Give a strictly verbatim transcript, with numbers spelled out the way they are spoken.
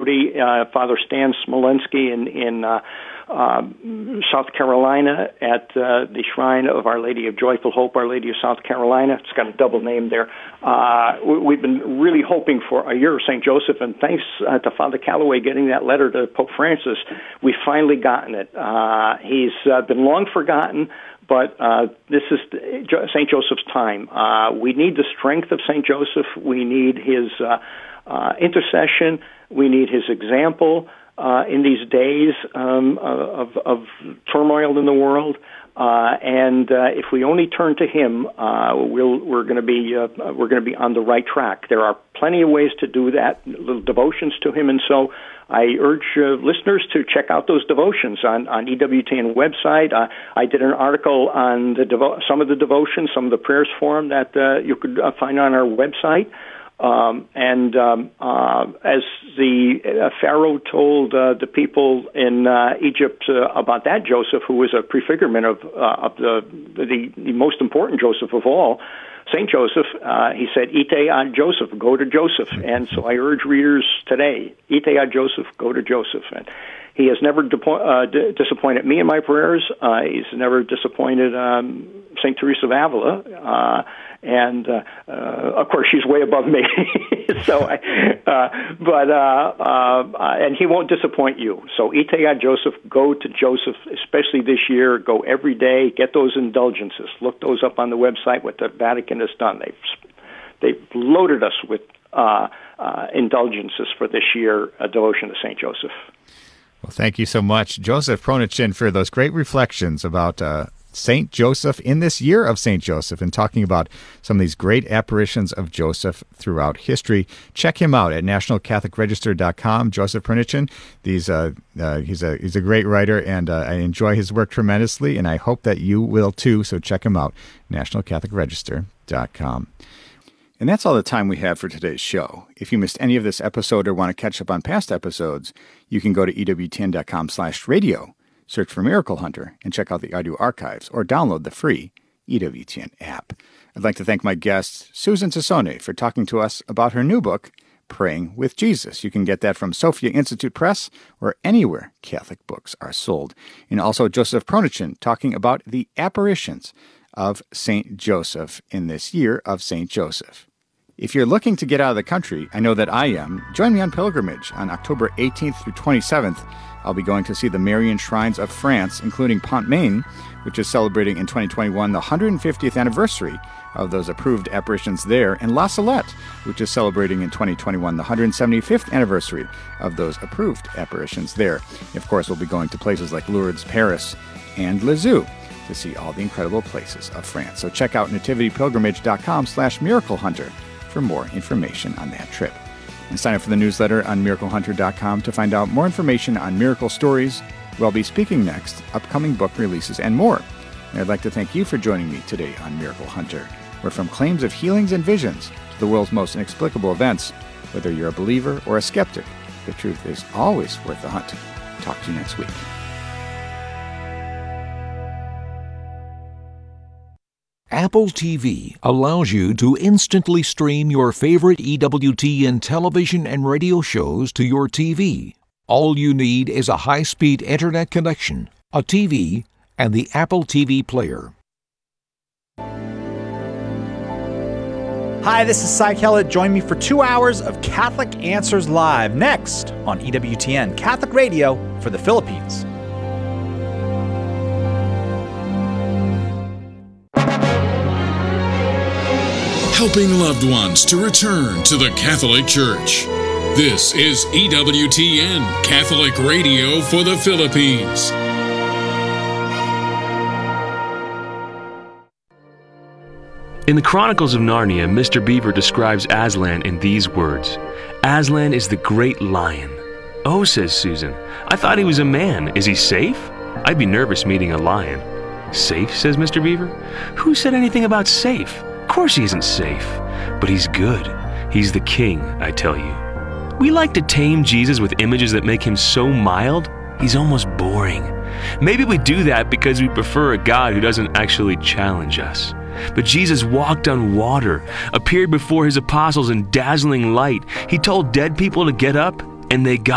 County, uh, Father Stan Smolensky in, in uh, uh, South Carolina at uh, the Shrine of Our Lady of Joyful Hope, Our Lady of South Carolina. It's got a double name there. Uh, we, we've been really hoping for a year of Saint Joseph, and thanks uh, to Father Calloway getting that letter to Pope Francis, we've finally gotten it. Uh, he's uh, been long forgotten, but uh, this is Saint Joseph's time. Uh, we need the strength of Saint Joseph. We need his uh, uh, intercession. We need his example uh, in these days um, of, of turmoil in the world. Uh, and uh, if we only turn to him, uh, we'll, we're going to be uh, we're going to be on the right track. There are plenty of ways to do that, little devotions to him, and so I urge uh, listeners to check out those devotions on on E W T N website. Uh, I did an article on the devo- some of the devotions, some of the prayers for him that uh, you could uh, find on our website. Um, and um, uh, as the uh, Pharaoh told uh, the people in uh, Egypt uh, about that Joseph, who was a prefigurement of uh, of the, the the most important Joseph of all, Saint Joseph, uh, he said, "Ite ad Joseph, go to Joseph." And so I urge readers today, "Ite ad Joseph, go to Joseph." And he has never depo- uh, d- disappointed me in my prayers. Uh, he's never disappointed um, Saint Teresa of Avila. Uh, And, uh, uh, of course, she's way above me. so, I, uh, but, uh, uh, and he won't disappoint you. So, Ite ad Joseph, go to Joseph, especially this year. Go every day. Get those indulgences. Look those up on the website, what the Vatican has done. They've, they've loaded us with uh, uh, indulgences for this year, a devotion to Saint Joseph. Well, thank you so much, Joseph Pronichin, for those great reflections about uh Saint Joseph in this year of Saint Joseph, and talking about some of these great apparitions of Joseph throughout history. Check him out at national catholic register dot com. Joseph Pronichin, these, uh, uh, he's a he's a great writer, and uh, I enjoy his work tremendously, and I hope that you will too. So check him out, national catholic register dot com. And that's all the time we have for today's show. If you missed any of this episode or want to catch up on past episodes, you can go to E W T N dot com slash radio. Search for Miracle Hunter and check out the audio archives, or download the free E W T N app. I'd like to thank my guest, Susan Sassone, for talking to us about her new book, Praying with Jesus. You can get that from Sophia Institute Press or anywhere Catholic books are sold. And also Joseph Pronichin talking about the apparitions of Saint Joseph in this year of Saint Joseph. If you're looking to get out of the country, I know that I am, join me on pilgrimage on October eighteenth through twenty-seventh. I'll be going to see the Marian Shrines of France, including Pont-Main, which is celebrating in twenty twenty-one the one hundred fiftieth anniversary of those approved apparitions there, and La Salette, which is celebrating in twenty twenty-one the one hundred seventy-fifth anniversary of those approved apparitions there. Of course, we'll be going to places like Lourdes, Paris, and Lisieux to see all the incredible places of France. So check out nativity pilgrimage dot com slash miracle hunter for more information on that trip. And sign up for the newsletter on miracle hunter dot com to find out more information on miracle stories, where I'll be speaking next, upcoming book releases, and more. And I'd like to thank you for joining me today on Miracle Hunter, where from claims of healings and visions to the world's most inexplicable events, whether you're a believer or a skeptic, the truth is always worth the hunt. Talk to you next week. Apple T V allows you to instantly stream your favorite E W T N television and radio shows to your T V. All you need is a high-speed internet connection, a T V, and the Apple T V player. Hi, this is Cy Kellett. Join me for two hours of Catholic Answers Live next on E W T N, Catholic Radio for the Philippines. Helping loved ones to return to the Catholic Church. This is E W T N, Catholic Radio for the Philippines. In the Chronicles of Narnia, Mister Beaver describes Aslan in these words. Aslan is the great lion. Oh, says Susan, I thought he was a man. Is he safe? I'd be nervous meeting a lion. Safe, says Mister Beaver. Who said anything about safe? Of course he isn't safe, but he's good. He's the king, I tell you. We like to tame Jesus with images that make him so mild, he's almost boring. Maybe we do that because we prefer a God who doesn't actually challenge us. But Jesus walked on water, appeared before his apostles in dazzling light. He told dead people to get up, and they got